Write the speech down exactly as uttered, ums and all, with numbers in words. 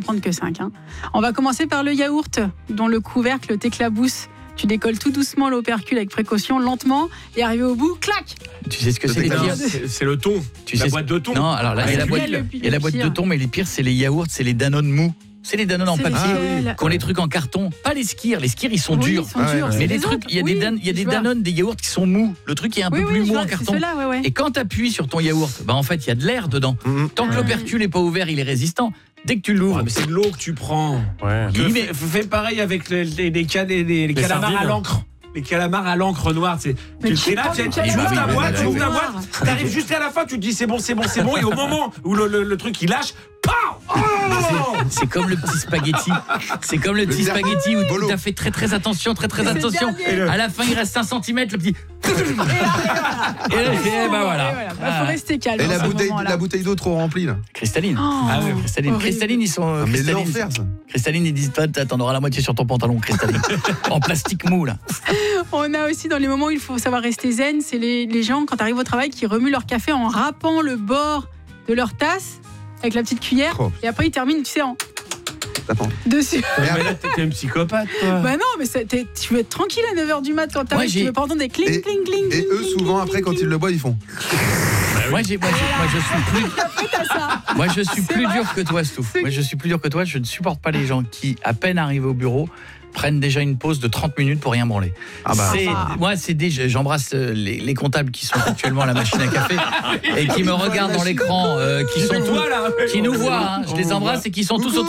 prendre que cinq. Hein. On va commencer par le yaourt, dont le couvercle t'éclabousse. Tu décolles tout doucement l'opercule avec précaution, lentement, et arrivé au bout, clac. Tu sais ce que c'est les pires c'est, c'est le thon, tu la sais boîte de thon. Non, alors là, il y a la boîte, il y a la boîte de thon, mais les pires, c'est les yaourts, c'est les Danone mous. C'est les Danone en C'est papier, lesquels qui ont les trucs en carton. Pas les skirs, les skirs ils sont oui, durs. Ils sont durs. Mais C'est les les trucs, il y a oui, des, Dan, il y a des je vois. Danone, des yaourts qui sont mous. Le truc est un oui, peu oui, plus je mou vois, en c'est carton. ceux-là, ouais, ouais. Et quand tu appuies sur ton yaourt, bah en fait, il y a de l'air dedans. Mmh. Tant que l'opercule n'est pas ouvert, il est résistant. Dès que tu l'ouvres, Ouais, mais c'est de l'eau que tu prends. Ouais. Oui, mais- Fais, fais pareil avec les, les, les, can- les, les, les calamars sardines. à l'encre. Les calamars à l'encre noire, c'est Mais tu qui es là, prend tu le tu ouvres calamar ta à boîte, l'encre tu ouvres ta noire boîte, t'arrives jusqu'à la fin, tu te dis c'est bon, c'est bon, c'est bon, et au moment où le, le, le truc il lâche, pam oh c'est comme le petit spaghetti. C'est comme le petit dernier. spaghetti où Bolo. tu as fait très très attention, très très C'est le attention. dernier. À la fin, il reste un centimètre, le petit. Et là, et bah voilà. Il faut rester calme. Et en la ce bouteille, moment-là. la bouteille d'eau trop remplie là. Cristalline. Oh, Ah ouais, cristalline. horrible. Cristalline, ils sont. euh, Ah, mais cristalline, l'enfer ça. Cristalline, ils disent toi, t'en auras la moitié sur ton pantalon, cristalline. En plastique mou là. On a aussi dans les moments où il faut savoir rester zen, c'est les, les gens quand arrivent au travail qui remuent leur café en râpant le bord de leur tasse avec la petite cuillère Oh. et après ils terminent, tu sais, en Attends. dessus. Mais là, t'es un psychopathe, toi. Bah non, mais c'est- t'es- tu veux être tranquille à neuf heures du mat quand t'arrives, Moi, j'ai- tu veux pas entendre des cling, Et- cling, cling, Et cling, eux cling, souvent cling, après quand cling, ils le boivent ils font. Moi, j'ai, moi, j'ai- moi, je suis plus. Après, t'as ça. Moi, je suis C'est plus vrai. dur que toi, Stouff. C'est- Moi, je suis plus dur que toi. Je ne supporte pas les gens qui, à peine arrivés au bureau, prennent déjà une pause de trente minutes pour rien branler. Ah bah. C'est, Ah. moi, c'est des, j'embrasse euh, les, les comptables qui sont actuellement à la machine à café et qui me regardent dans l'écran, euh, qui sont tous, Toi, là. qui nous voient. Hein. Je les embrasse et qui sont tous autour